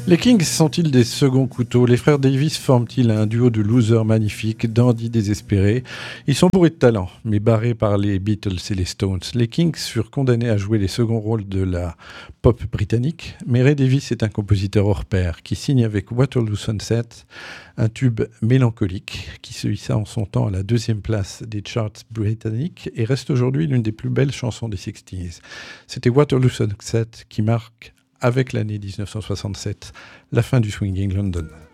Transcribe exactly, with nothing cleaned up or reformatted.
Les Kings sont-ils des seconds couteaux? Les frères Davis forment-ils un duo de losers magnifiques, dandy désespérés? Ils sont bourrés de talent, mais barrés par les Beatles et les Stones. Les Kings furent condamnés à jouer les seconds rôles de la pop britannique, mais Ray Davis est un compositeur hors pair qui signe avec Waterloo Sunset un tube mélancolique qui se hissa en son temps à la deuxième place des charts britanniques et reste aujourd'hui l'une des plus belles chansons des sixties. C'était Waterloo Sunset qui marque avec l'année dix-neuf cent soixante-sept, la fin du Swinging London.